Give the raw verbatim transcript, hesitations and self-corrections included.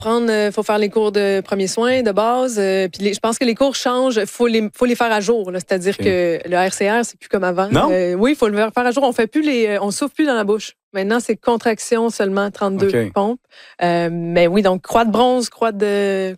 reprendre, il faut faire les cours de premiers soins de base. Euh, puis les, je pense que les cours changent, il faut les, faut les faire à jour. Là, c'est-à-dire okay. que le R C R, c'est plus comme avant. Non? Euh, oui, il faut le faire à jour. On fait plus les, on souffle plus dans la bouche. Maintenant, c'est contraction seulement, trente-deux okay. pompes. Euh, mais oui, donc croix de bronze, croix de